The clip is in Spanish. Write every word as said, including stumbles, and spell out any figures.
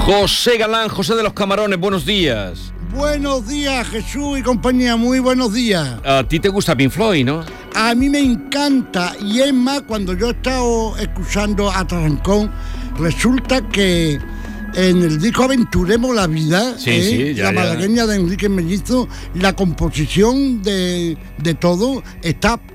José Galán, José de los Camarones, buenos días. Buenos días, Jesús y compañía, muy buenos días. A ti te gusta Pink Floyd, ¿no? A mí me encanta, y es más, cuando yo he estado escuchando a Trancón, resulta que en el disco Aventuremos la Vida, sí, ¿eh? sí, ya, la ya. malagueña de Enrique Mellizo, la composición de, de todo está